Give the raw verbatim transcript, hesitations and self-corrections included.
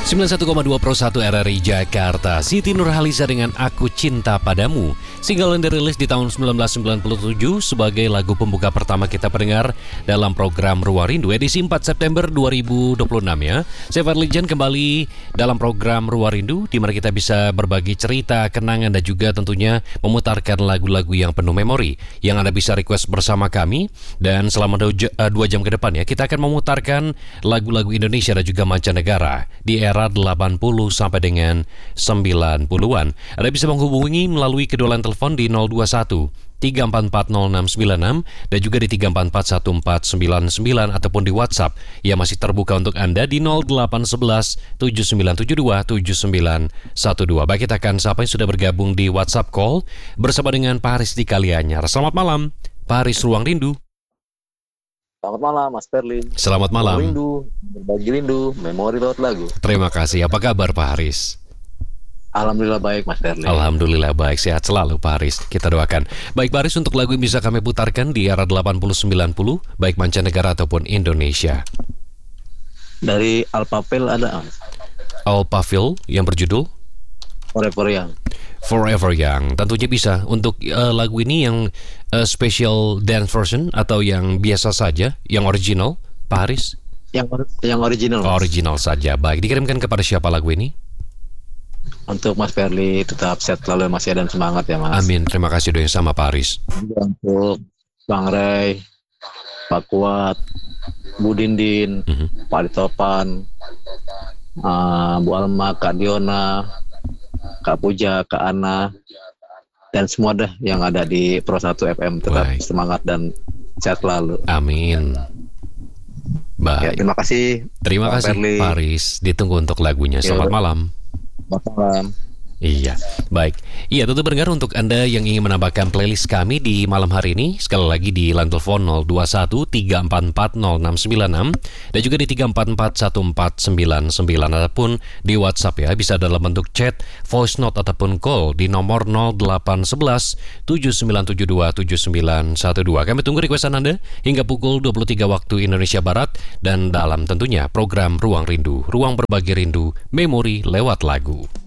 sembilan puluh satu koma dua Pro satu R R I Jakarta. Siti Nurhaliza dengan Aku Cinta Padamu. Single yang dirilis di tahun seribu sembilan ratus sembilan puluh tujuh sebagai lagu pembuka pertama kita pendengar dalam program Ruang Rindu edisi empat September dua ribu dua puluh enam ya. Saya Fadlijan kembali dalam program Ruang Rindu di mana kita bisa berbagi cerita, kenangan dan juga tentunya memutarkan lagu-lagu yang penuh memori yang Anda bisa request bersama kami. Dan selama dua jam ke depan ya, kita akan memutarkan lagu-lagu Indonesia dan juga mancanegara di era delapan puluh sampai dengan sembilan puluhan. Anda bisa menghubungi melalui kedua line telepon di nol dua satu tiga empat empat nol enam sembilan enam dan juga di tiga empat empat satu empat sembilan sembilan ataupun di WhatsApp yang masih terbuka untuk Anda di nol delapan satu satu tujuh sembilan tujuh dua tujuh sembilan satu dua. Baik, kita akan siapa yang sudah bergabung di WhatsApp call bersama dengan Pak Haris di Kalianyar. Selamat malam, Pak Haris, Ruang Rindu. Selamat malam, Mas Perlin. Selamat malam. Rindu, berbagi rindu, memori lewat lagu. Terima kasih. Apa kabar Pak Haris? Alhamdulillah baik, Mas Perlin. Alhamdulillah baik, sehat selalu Pak Haris. Kita doakan. Baik Pak Haris, untuk lagu yang bisa kami putarkan di era delapan puluh sembilan puluh, baik mancanegara ataupun Indonesia. Dari Alphaville ada Alphaville yang berjudul Forever Young. Forever Young. Tentunya bisa untuk uh, lagu ini yang uh, special dance version atau yang biasa saja, yang original, Pak Haris? Yang yang original. Oh, original saja. Baik, dikirimkan kepada siapa lagu ini? Untuk Mas Perli tetap sehat selalu, masih dan semangat ya Mas. Amin. Terima kasih doa yang sama Pak Haris. Untuk Bang Ray, Pak Kuat, Bu Dindin, mm-hmm. Pak Ditopan, uh, Bu Alma, Kak Diona, Kak Puja, Kak Ana, dan semua dah yang ada di Pro satu F M. Tetap Baik. Semangat dan sehat selalu. Amin. Baik. Ya, terima kasih. Terima Bang kasih Perli. Pak Haris. Ditunggu untuk lagunya. Selamat ya, malam. Selamat malam. Iya, baik. Iya, tentu pendengar, untuk Anda yang ingin menambahkan playlist kami di malam hari ini, sekali lagi di line telepon nol dua satu tiga empat empat nol enam sembilan enam dan juga di tiga empat empat satu empat sembilan sembilan ataupun di WhatsApp ya, bisa dalam bentuk chat, voice note ataupun call di nomor nol delapan satu satu tujuh sembilan tujuh dua tujuh sembilan satu dua. Kami tunggu requestan Anda hingga pukul dua puluh tiga waktu Indonesia Barat dan dalam tentunya program Ruang Rindu, ruang berbagi rindu, memori lewat lagu.